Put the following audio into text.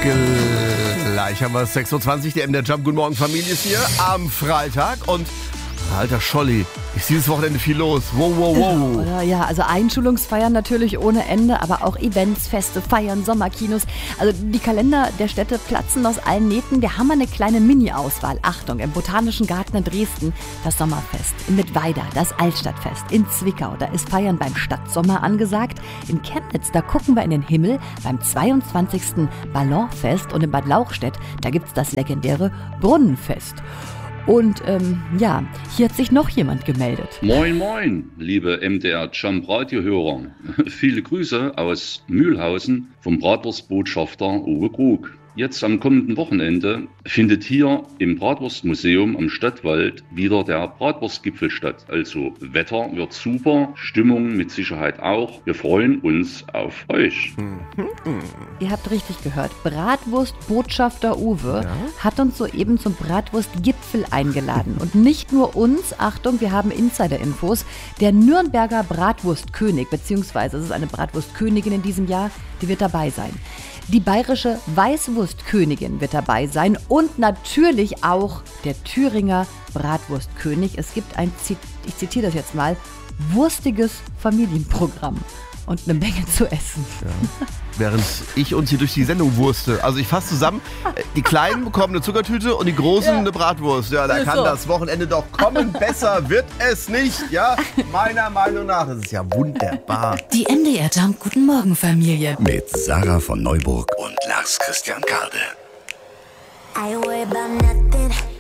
Gleich haben wir es 6.20 Uhr, der MDR Jump. Guten Morgen, Familie ist hier am Freitag. Und alter Scholli, ist dieses Wochenende viel los. Wow. Oder? Ja, also Einschulungsfeiern natürlich ohne Ende, aber auch Events, Feste, Feiern, Sommerkinos. Also die Kalender der Städte platzen aus allen Nähten. Wir haben eine kleine Mini-Auswahl. Achtung, im Botanischen Garten in Dresden das Sommerfest, in Mittweida das Altstadtfest, in Zwickau, da ist Feiern beim Stadtsommer angesagt. In Chemnitz, da gucken wir in den Himmel beim 22. Ballonfest und in Bad Lauchstädt, da gibt's das legendäre Brunnenfest. Und hier hat sich noch jemand gemeldet. Moin, liebe MDR Jump Radiohörer. Viele Grüße aus Mühlhausen vom Bratwurstbotschafter Uwe Krug. Jetzt am kommenden Wochenende findet hier im Bratwurstmuseum am Stadtwald wieder der Bratwurstgipfel statt. Also Wetter wird super, Stimmung mit Sicherheit auch. Wir freuen uns auf euch. Ihr habt richtig gehört. Bratwurstbotschafter Uwe hat uns soeben zum Bratwurstgipfel eingeladen. Und nicht nur uns, Achtung, wir haben Insider-Infos. Der Nürnberger Bratwurstkönig, beziehungsweise es ist eine Bratwurstkönigin in diesem Jahr, die wird dabei sein. Die bayerische Weißwurstkönigin wird dabei sein und natürlich auch der Thüringer Bratwurstkönig. Es gibt ich zitiere das jetzt mal, wurstiges Familienprogramm und eine Menge zu essen. Ja. Während ich uns hier durch die Sendung wurste. Also ich fasse zusammen, die Kleinen bekommen eine Zuckertüte und die Großen eine Bratwurst. Ja, da kann das Wochenende doch kommen. Besser wird es nicht, ja? Meiner Meinung nach. Das ist ja wunderbar. Die MDR Jump Guten Morgen Familie. Mit Sarah von Neuburg und Lars Christian Kade. I worry about nothing.